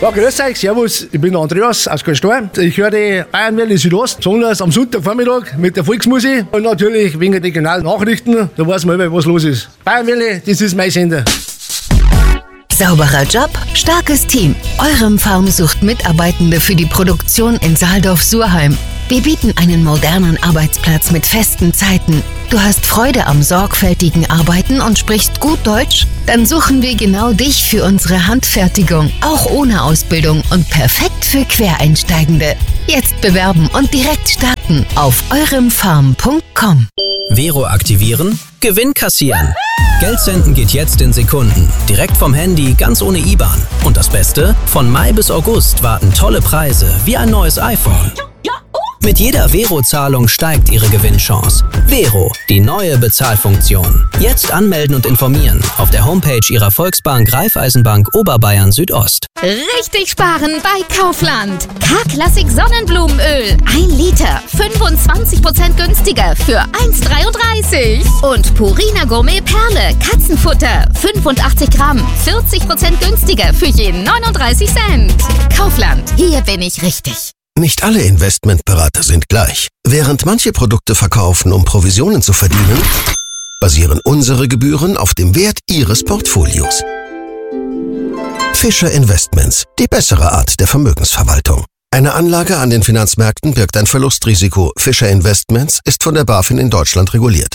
Ja, grüß euch, servus, ich bin Andreas aus Gallstein. Ich höre die Bayernwelle Südost, besonders am Sonntagvormittag mit der Volksmusik und natürlich wegen der regionalen Nachrichten, da weiß man immer, was los ist. Bayernwelle, das ist mein Sender. Sauberer Job, starkes Team. Eurem Farm sucht Mitarbeitende für die Produktion in Saaldorf-Surheim. Wir bieten einen modernen Arbeitsplatz mit festen Zeiten. Du hast Freude am sorgfältigen Arbeiten und sprichst gut Deutsch? Dann suchen wir genau dich für unsere Handfertigung, auch ohne Ausbildung und perfekt für Quereinsteigende. Jetzt bewerben und direkt starten auf euremfarm.com. Vero aktivieren, Gewinn kassieren. Geld senden geht jetzt in Sekunden. Direkt vom Handy, ganz ohne IBAN. Und das Beste? Von Mai bis August warten tolle Preise, wie ein neues iPhone. Mit jeder Vero-Zahlung steigt Ihre Gewinnchance. Vero, die neue Bezahlfunktion. Jetzt anmelden und informieren auf der Homepage Ihrer Volksbank Raiffeisenbank Oberbayern Südost. Richtig sparen bei Kaufland. K-Klassik Sonnenblumenöl. 1 Liter, 25% günstiger für 1,33. Und Purina Gourmet Perle Katzenfutter. 85 Gramm, 40% günstiger für je 39 Cent. Kaufland, hier bin ich richtig. Nicht alle Investmentberater sind gleich. Während manche Produkte verkaufen, um Provisionen zu verdienen, basieren unsere Gebühren auf dem Wert Ihres Portfolios. Fischer Investments, die bessere Art der Vermögensverwaltung. Eine Anlage an den Finanzmärkten birgt ein Verlustrisiko. Fischer Investments ist von der BaFin in Deutschland reguliert.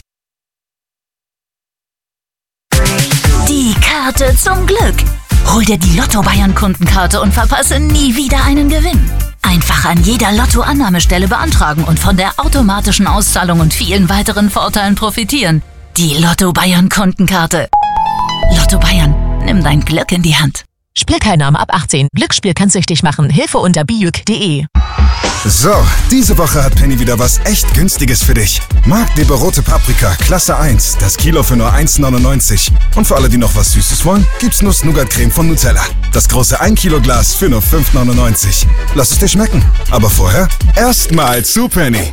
Die Karte zum Glück. Hol dir die Lotto-Bayern-Kundenkarte und verpasse nie wieder einen Gewinn. Einfach an jeder Lotto-Annahmestelle beantragen und von der automatischen Auszahlung und vielen weiteren Vorteilen profitieren. Die Lotto-Bayern-Kundenkarte. Lotto Bayern, nimm dein Glück in die Hand. Spielteilnahme ab 18. Glücksspiel kann süchtig machen. Hilfe unter bijuk.de. So, diese Woche hat Penny wieder was echt Günstiges für dich. Marktleber rote Paprika, Klasse 1, das Kilo für nur 1,99. Und für alle, die noch was Süßes wollen, gibt's Nuss-Nougat-Creme von Nutella. Das große 1 Kilo Glas für nur 5,99. Lass es dir schmecken. Aber vorher erstmal zu Penny.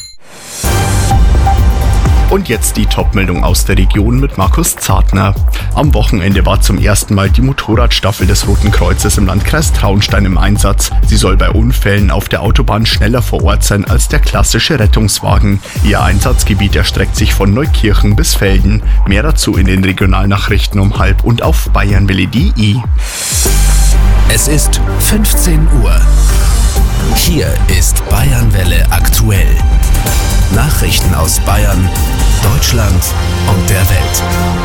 Und jetzt die Top-Meldung aus der Region mit Markus Zartner. Am Wochenende war zum ersten Mal die Motorradstaffel des Roten Kreuzes im Landkreis Traunstein im Einsatz. Sie soll bei Unfällen auf der Autobahn schneller vor Ort sein als der klassische Rettungswagen. Ihr Einsatzgebiet erstreckt sich von Neukirchen bis Velden. Mehr dazu in den Regionalnachrichten um 12:30 und auf bayernwelle.de. Es ist 15 Uhr. Hier ist Bayernwelle aktuell. Nachrichten aus Bayern, Deutschland und der Welt.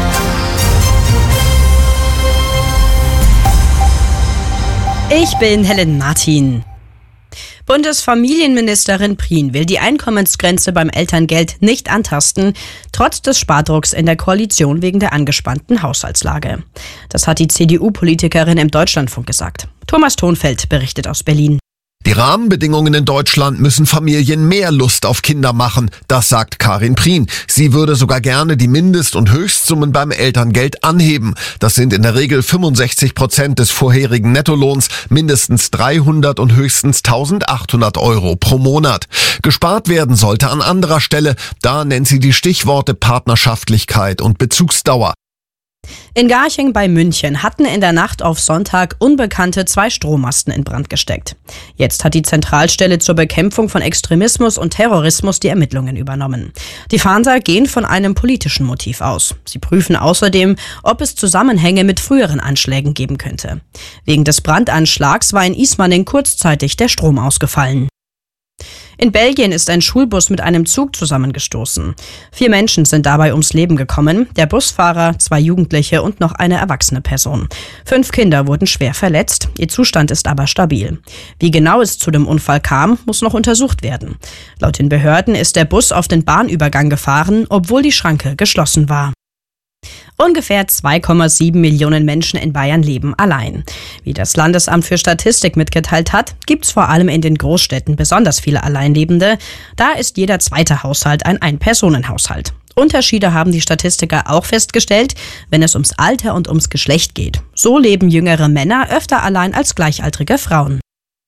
Ich bin Helen Martin. Bundesfamilienministerin Prien will die Einkommensgrenze beim Elterngeld nicht antasten, trotz des Spardrucks in der Koalition wegen der angespannten Haushaltslage. Das hat die CDU-Politikerin im Deutschlandfunk gesagt. Thomas Thonfeld berichtet aus Berlin. Die Rahmenbedingungen in Deutschland müssen Familien mehr Lust auf Kinder machen, das sagt Karin Prien. Sie würde sogar gerne die Mindest- und Höchstsummen beim Elterngeld anheben. Das sind in der Regel 65% des vorherigen Nettolohns, mindestens 300 und höchstens 1.800 Euro pro Monat. Gespart werden sollte an anderer Stelle. Da nennt sie die Stichworte Partnerschaftlichkeit und Bezugsdauer. In Garching bei München hatten in der Nacht auf Sonntag Unbekannte 2 Strommasten in Brand gesteckt. Jetzt hat die Zentralstelle zur Bekämpfung von Extremismus und Terrorismus die Ermittlungen übernommen. Die Fahnder gehen von einem politischen Motiv aus. Sie prüfen außerdem, ob es Zusammenhänge mit früheren Anschlägen geben könnte. Wegen des Brandanschlags war in Ismaning kurzzeitig der Strom ausgefallen. In Belgien ist ein Schulbus mit einem Zug zusammengestoßen. 4 Menschen sind dabei ums Leben gekommen, der Busfahrer, 2 Jugendliche und noch eine erwachsene Person. 5 Kinder wurden schwer verletzt, ihr Zustand ist aber stabil. Wie genau es zu dem Unfall kam, muss noch untersucht werden. Laut den Behörden ist der Bus auf den Bahnübergang gefahren, obwohl die Schranke geschlossen war. Ungefähr 2,7 Millionen Menschen in Bayern leben allein. Wie das Landesamt für Statistik mitgeteilt hat, gibt es vor allem in den Großstädten besonders viele Alleinlebende. Da ist jeder zweite Haushalt ein Ein-Personen-Haushalt. Unterschiede haben die Statistiker auch festgestellt, wenn es ums Alter und ums Geschlecht geht. So leben jüngere Männer öfter allein als gleichaltrige Frauen.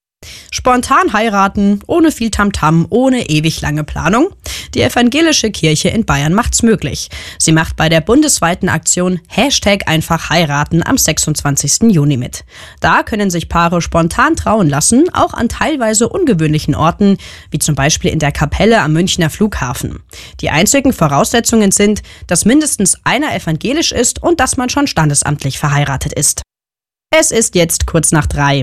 Spontan heiraten, ohne viel Tamtam, ohne ewig lange Planung. Die evangelische Kirche in Bayern macht's möglich. Sie macht bei der bundesweiten Aktion #einfachheiraten am 26. Juni mit. Da können sich Paare spontan trauen lassen, auch an teilweise ungewöhnlichen Orten, wie zum Beispiel in der Kapelle am Münchner Flughafen. Die einzigen Voraussetzungen sind, dass mindestens einer evangelisch ist und dass man schon standesamtlich verheiratet ist. Es ist jetzt kurz nach 3.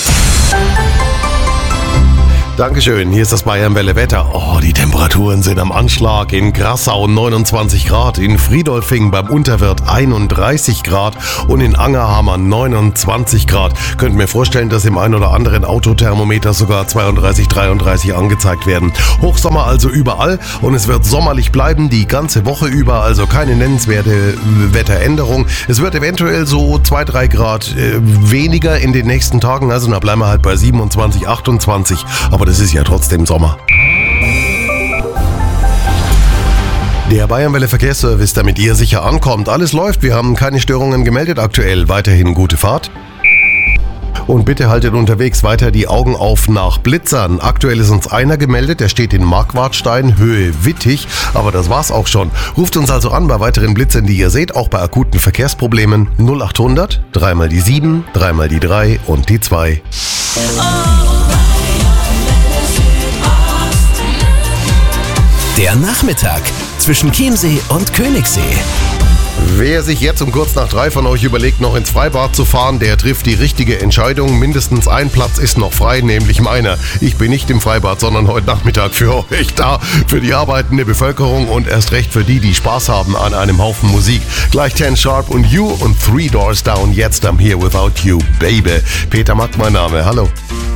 Dankeschön, hier ist das Bayernwelle Wetter. Oh, die Temperaturen sind am Anschlag. In Grassau 29 Grad, in Friedolfing beim Unterwert 31 Grad und in Angerhammer 29 Grad. Könnt mir vorstellen, dass im ein oder anderen Autothermometer sogar 32, 33 angezeigt werden. Hochsommer also überall und es wird sommerlich bleiben die ganze Woche über, also keine nennenswerte Wetteränderung. Es wird eventuell so 2-3 Grad weniger in den nächsten Tagen, also da bleiben wir halt bei 27, 28, aber das ist ja trotzdem Sommer. Der Bayernwelle Verkehrsservice, damit ihr sicher ankommt. Alles läuft, wir haben keine Störungen gemeldet aktuell. Weiterhin gute Fahrt. Und bitte haltet unterwegs weiter die Augen auf nach Blitzern. Aktuell ist uns einer gemeldet, der steht in Marquardstein, Höhe Wittig. Aber das war's auch schon. Ruft uns also an bei weiteren Blitzern, die ihr seht, auch bei akuten Verkehrsproblemen. 0800 3 mal die 7, 3 mal die 3 und die 2. Der Nachmittag zwischen Chiemsee und Königssee. Wer sich jetzt um kurz nach 3 von euch überlegt, noch ins Freibad zu fahren, der trifft die richtige Entscheidung. Mindestens ein Platz ist noch frei, nämlich meiner. Ich bin nicht im Freibad, sondern heute Nachmittag für euch da. Für die arbeitende Bevölkerung und erst recht für die, die Spaß haben an einem Haufen Musik. Gleich 10 Sharp und You und 3 Doors Down. Jetzt I'm Here Without You, Baby. Peter Mack, mein Name. Hallo.